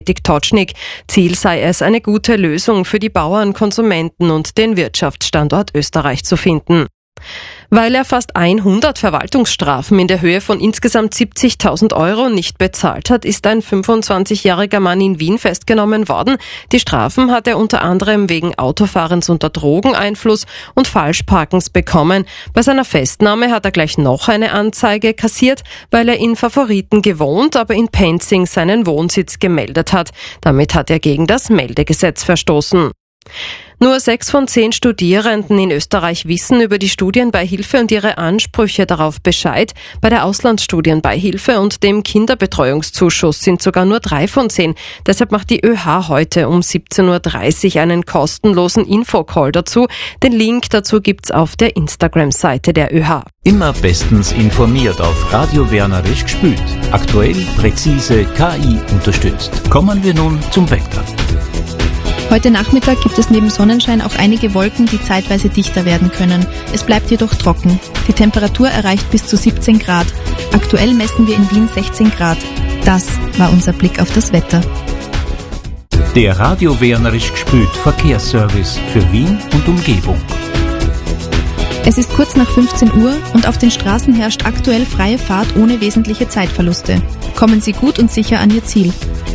Tocznik. Ziel sei es, eine gute Lösung für die Bauern, Konsumenten und den Wirtschaftsstandort Österreich zu finden. Weil er fast 100 Verwaltungsstrafen in der Höhe von insgesamt 70.000 Euro nicht bezahlt hat, ist ein 25-jähriger Mann in Wien festgenommen worden. Die Strafen hat er unter anderem wegen Autofahrens unter Drogeneinfluss und Falschparkens bekommen. Bei seiner Festnahme hat er gleich noch eine Anzeige kassiert, weil er in Favoriten gewohnt, aber in Penzing seinen Wohnsitz gemeldet hat. Damit hat er gegen das Meldegesetz verstoßen. Nur 6 von 10 Studierenden in Österreich wissen über die Studienbeihilfe und ihre Ansprüche darauf Bescheid. Bei der Auslandsstudienbeihilfe und dem Kinderbetreuungszuschuss sind sogar nur 3 von 10. Deshalb macht die ÖH heute um 17.30 Uhr einen kostenlosen Infocall dazu. Den Link dazu gibt's auf der Instagram-Seite der ÖH. Immer bestens informiert auf Radio Wernerisch gespült. Aktuell, präzise, KI unterstützt. Kommen wir nun zum Wetter. Heute Nachmittag gibt es neben Sonnenschein auch einige Wolken, die zeitweise dichter werden können. Es bleibt jedoch trocken. Die Temperatur erreicht bis zu 17 Grad. Aktuell messen wir in Wien 16 Grad. Das war unser Blick auf das Wetter. Der Radio Wernerisch gespült Verkehrsservice für Wien und Umgebung. Es ist kurz nach 15 Uhr und auf den Straßen herrscht aktuell freie Fahrt ohne wesentliche Zeitverluste. Kommen Sie gut und sicher an Ihr Ziel.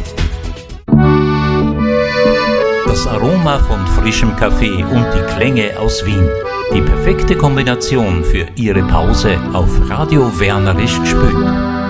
Das Aroma von frischem Kaffee und die Klänge aus Wien. Die perfekte Kombination für Ihre Pause auf Radio Wernerisch gespült.